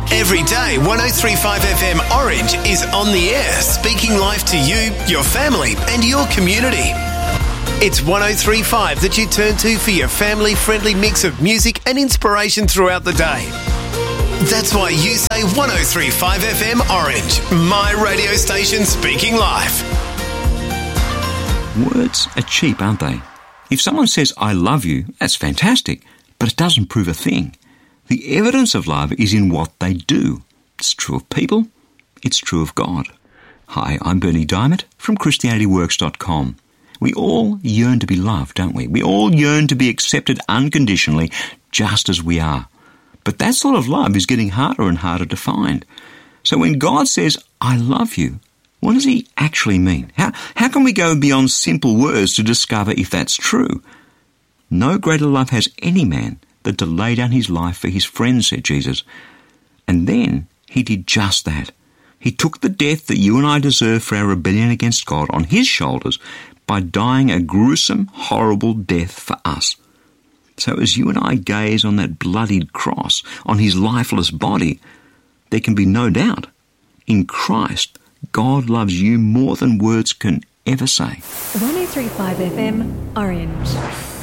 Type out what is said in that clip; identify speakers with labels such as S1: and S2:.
S1: Every day, 103.5 FM Orange is on the air, speaking life to you, your family and your community. It's 103.5 that you turn to for your family-friendly mix of music and inspiration throughout the day. That's why you say 103.5 FM Orange, my radio station speaking life.
S2: Words are cheap, aren't they? If someone says, I love you, that's fantastic, but it doesn't prove a thing. The evidence of love is in what they do. It's true of people. It's true of God. Hi, I'm Bernie Diamond from ChristianityWorks.com. We all yearn to be loved, don't we? We all yearn to be accepted unconditionally, just as we are. But that sort of love is getting harder and harder to find. So when God says, I love you, what does he actually mean? How can we go beyond simple words to discover if that's true? No greater love has any man than to lay down his life for his friends, said Jesus. And then he did just that. He took the death that you and I deserve for our rebellion against God on his shoulders by dying a gruesome, horrible death for us. So as you and I gaze on that bloodied cross, on his lifeless body, there can be no doubt. In Christ, God loves you more than words can ever say.
S3: 103.5 FM Orange.